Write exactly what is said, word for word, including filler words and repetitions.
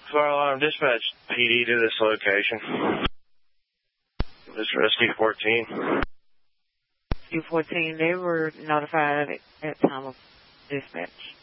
Fire alarm dispatch P D to this location. This is Rescue fourteen. Rescue fourteen, they were notified at time of dispatch.